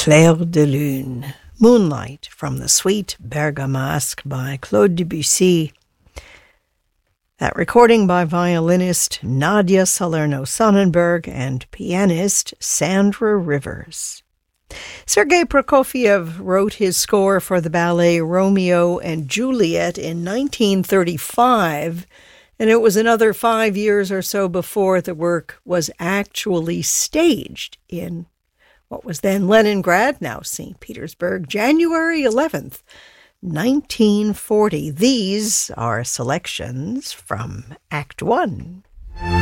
Clair de Lune, Moonlight from the Suite Bergamasque by Claude Debussy. That recording by violinist Nadia Salerno-Sonnenberg and pianist Sandra Rivers. Sergei Prokofiev wrote his score for the ballet Romeo and Juliet in 1935, and it was another 5 years or so before the work was actually staged in what was then Leningrad, now St. Petersburg, January 11th, 1940. These are selections from Act 1.